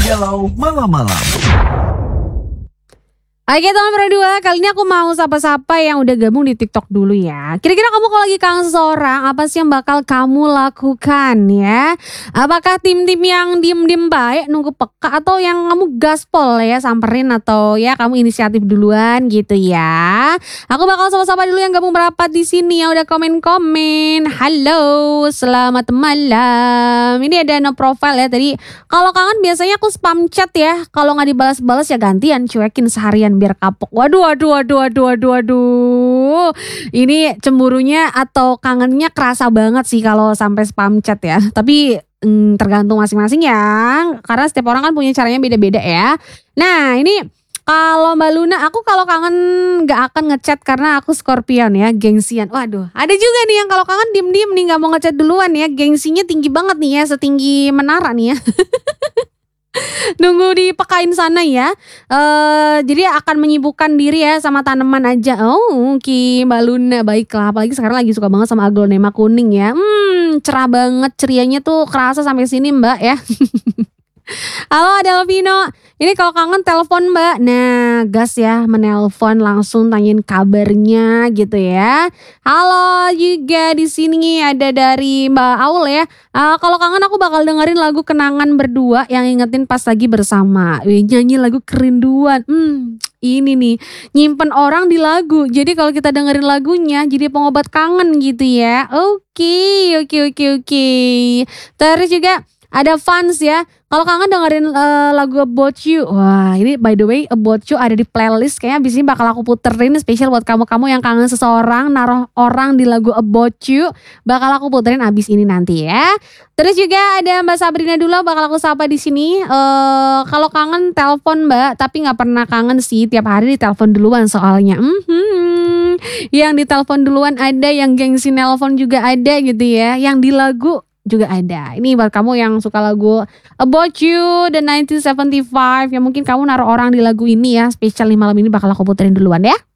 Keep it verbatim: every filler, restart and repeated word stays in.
Galau Malam-Malam. Oke teman berdua, kali ini aku mau sapa-sapa yang udah gabung di TikTok dulu ya. Kira-kira kamu kalau lagi kangen seseorang, apa sih yang bakal kamu lakukan ya? Apakah tim-tim yang diem-diem baik nunggu peka, atau yang kamu gaspol ya, samperin, atau ya kamu inisiatif duluan gitu ya? Aku bakal sapa-sapa dulu yang gabung merapat di sini yang udah komen-komen. Halo, selamat malam. Ini ada no profile ya tadi. Kalau kangen biasanya aku spam chat ya. Kalau nggak dibalas-balas ya gantian cuekin seharian biar kapok. Waduh, waduh, waduh, waduh, waduh, waduh. Ini cemburunya atau kangennya kerasa banget sih kalau sampai spam chat ya. Tapi hmm, tergantung masing-masing ya. Karena setiap orang kan punya caranya beda-beda ya. Nah ini kalau Mbak Luna, aku kalau kangen gak akan ngechat karena aku Scorpion ya, gengsian. Waduh, ada juga nih yang kalau kangen diem-diem nih gak mau ngechat duluan ya. Gengsinya tinggi banget nih ya, setinggi menara nih ya. Nunggu dipekain sana ya. uh, Jadi akan menyibukkan diri ya sama tanaman aja. Oh Ki Mbak Luna, baiklah. Apalagi sekarang lagi suka banget sama aglonema kuning ya. Hmm cerah banget, cerianya tuh kerasa sampai sini Mbak ya. Halo Adelvino, ini kalau kangen telepon Mbak. Nah gas ya, menelpon langsung tanyain kabarnya gitu ya. Halo juga di sini ada dari Mbak Aul ya. Uh, kalau kangen aku bakal dengerin lagu Kenangan Berdua yang ingetin pas lagi bersama. Wih, nyanyi lagu Kerinduan. Hmm ini nih, nyimpen orang di lagu. Jadi kalau kita dengerin lagunya jadi pengobat kangen gitu ya. Oke, oke, oke, oke. Terus juga ada fans ya. Kalau kangen dengerin uh, lagu About You. Wah ini by the way About You ada di playlist. Kayaknya abis ini bakal aku puterin spesial buat kamu-kamu yang kangen seseorang. Naruh orang di lagu About You. Bakal aku puterin abis ini nanti ya. Terus juga ada Mbak Sabrina dulu. Bakal aku sapa di sini. Uh, Kalau kangen telepon Mbak. Tapi gak pernah kangen sih. Tiap hari ditelepon duluan soalnya. Mm-hmm. Yang ditelepon duluan ada. Yang gengsi nelpon juga ada gitu ya. Yang di lagu juga ada. Ini buat kamu yang suka lagu About You The nineteen seventy-five, yang mungkin kamu naruh orang di lagu ini ya. Spesial nih malam ini bakal aku puterin duluan ya.